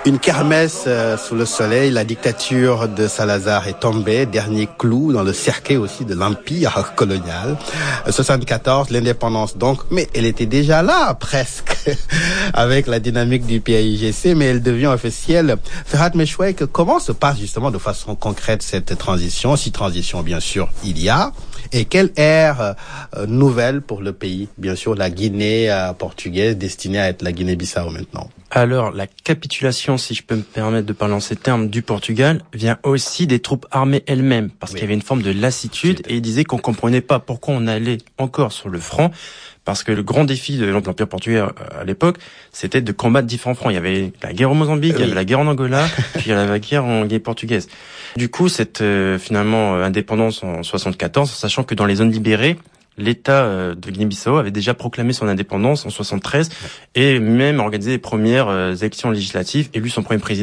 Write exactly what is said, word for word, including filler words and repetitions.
Une kermesse euh, sous le soleil, la dictature de Salazar est tombée, dernier clou dans le cercueil aussi de l'empire colonial. soixante-quatorze, l'indépendance donc, mais elle était déjà là presque avec la dynamique du P A I G C, mais elle devient officielle. Ferhat Meshouek, comment se passe justement de façon concrète cette transition, si transition bien sûr il y a, et quelle ère euh, nouvelle pour le pays, bien sûr la Guinée euh, portugaise destinée à être la Guinée-Bissau maintenant? Alors, la capitulation, si je peux me permettre de parler en ces termes, du Portugal, vient aussi des troupes armées elles-mêmes, parce oui. qu'il y avait une forme de lassitude, et ils disaient qu'on comprenait pas pourquoi on allait encore sur le front, parce que le grand défi de l'Empire portugais à l'époque, c'était de combattre différents fronts. Il y avait la guerre au Mozambique, oui. il y avait la guerre en Angola, puis il y avait la guerre en Guinée portugaise. Du coup, cette euh, finalement indépendance en soixante-quatorze, sachant que dans les zones libérées, l'État de Guinée-Bissau avait déjà proclamé son indépendance en soixante-treize et même organisé les premières élections législatives, élu son premier président.